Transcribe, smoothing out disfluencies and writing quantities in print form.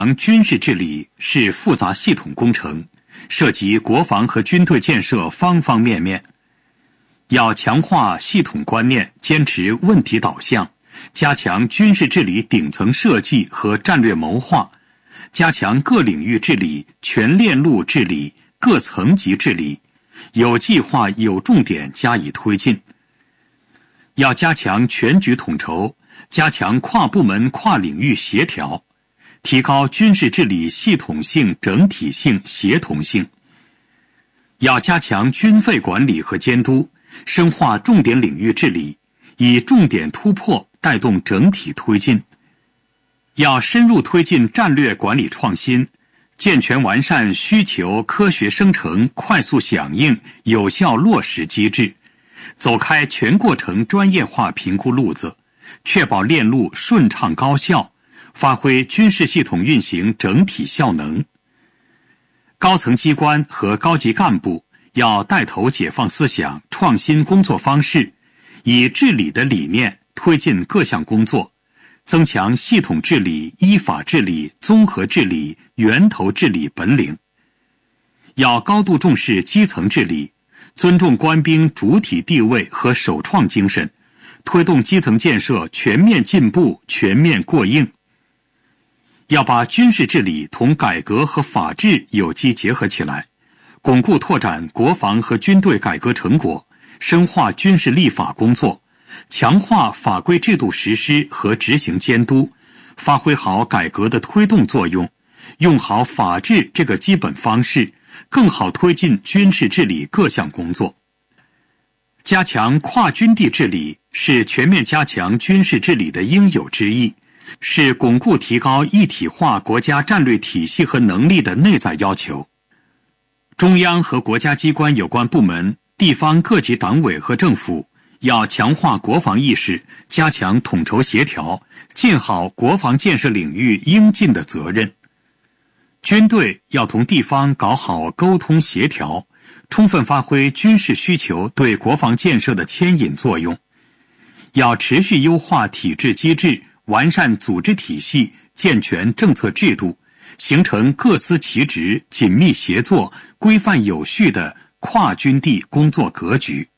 军事治理是复杂系统工程，涉及国防和军队建设方方面面。要强化系统观念，坚持问题导向，加强军事治理顶层设计和战略谋划，加强各领域治理、全链路治理、各层级治理，有计划有重点加以推进。要加强全局统筹，加强跨部门跨领域协调，提高军事治理系统性、整体性、协同性。要加强军费管理和监督，深化重点领域治理，以重点突破带动整体推进。要深入推进战略管理创新，健全完善需求科学生成、快速响应、有效落实机制，走开全过程专业化评估路子，确保链路顺畅高效，发挥军事系统运行整体效能。高层机关和高级干部要带头解放思想，创新工作方式，以治理的理念推进各项工作，增强系统治理、依法治理、综合治理、源头治理本领。要高度重视基层治理，尊重官兵主体地位和首创精神，推动基层建设全面进步、全面过硬。要把军事治理同改革和法治有机结合起来，巩固拓展国防和军队改革成果，深化军事立法工作，强化法规制度实施和执行监督，发挥好改革的推动作用，用好法治这个基本方式，更好推进军事治理各项工作。加强跨军地治理是全面加强军事治理的应有之义，是巩固提高一体化国家战略体系和能力的内在要求。中央和国家机关有关部门、地方各级党委和政府要强化国防意识，加强统筹协调，尽好国防建设领域应尽的责任。军队要同地方搞好沟通协调，充分发挥军事需求对国防建设的牵引作用。要持续优化体制机制，完善组织体系，健全政策制度，形成各司其职、紧密协作、规范有序的跨军地工作格局。